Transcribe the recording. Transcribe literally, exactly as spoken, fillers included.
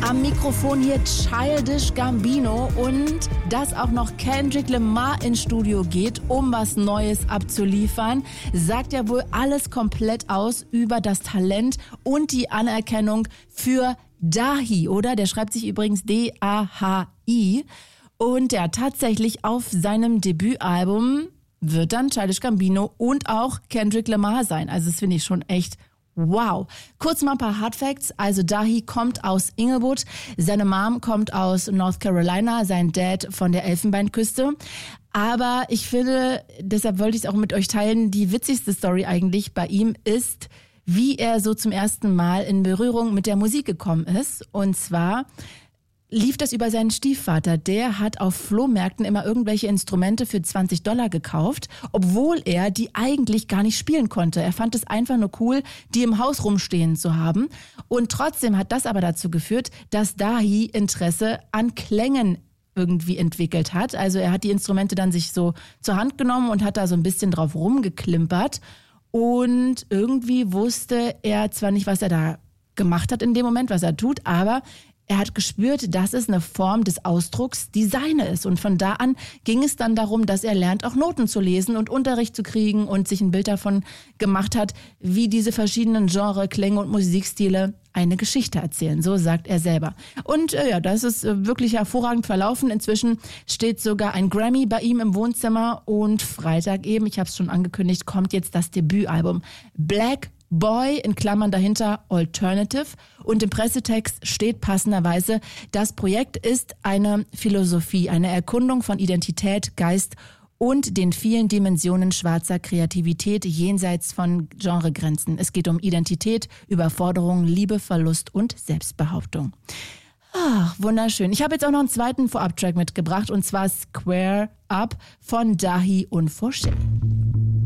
Am Mikrofon hier Childish Gambino und dass auch noch Kendrick Lamar ins Studio geht, um was Neues abzuliefern, sagt ja wohl alles komplett aus über das Talent und die Anerkennung für Dahi, oder? Der schreibt sich übrigens D A H I und ja, tatsächlich auf seinem Debütalbum wird dann Childish Gambino und auch Kendrick Lamar sein. Also das finde ich schon echt wow. Kurz mal ein paar Hardfacts. Also Dahi kommt aus Inglewood, seine Mom kommt aus North Carolina, sein Dad von der Elfenbeinküste. Aber ich finde, deshalb wollte ich es auch mit euch teilen, die witzigste Story eigentlich bei ihm ist, wie er so zum ersten Mal in Berührung mit der Musik gekommen ist. Und zwar lief das über seinen Stiefvater. Der hat auf Flohmärkten immer irgendwelche Instrumente für zwanzig Dollar gekauft, obwohl er die eigentlich gar nicht spielen konnte. Er fand es einfach nur cool, die im Haus rumstehen zu haben. Und trotzdem hat das aber dazu geführt, dass Dahi Interesse an Klängen irgendwie entwickelt hat. Also er hat die Instrumente dann sich so zur Hand genommen und hat da so ein bisschen drauf rumgeklimpert. Und irgendwie wusste er zwar nicht, was er da gemacht hat in dem Moment, was er tut, aber er hat gespürt, dass es eine Form des Ausdrucks, die seine ist. Und von da an ging es dann darum, dass er lernt, auch Noten zu lesen und Unterricht zu kriegen und sich ein Bild davon gemacht hat, wie diese verschiedenen Genre, Klänge und Musikstile eine Geschichte erzählen. So sagt er selber. Und äh, ja, das ist äh, wirklich hervorragend verlaufen. Inzwischen steht sogar ein Grammy bei ihm im Wohnzimmer. Und Freitag eben, ich habe es schon angekündigt, kommt jetzt das Debütalbum Black Boy, in Klammern dahinter Alternative, und im Pressetext steht passenderweise, das Projekt ist eine Philosophie, eine Erkundung von Identität, Geist und den vielen Dimensionen schwarzer Kreativität jenseits von Genregrenzen. Es geht um Identität, Überforderung, Liebe, Verlust und Selbstbehauptung. Ach, wunderschön. Ich habe jetzt auch noch einen zweiten Vorab-Track mitgebracht, und zwar Square Up von Dahi und Foshay.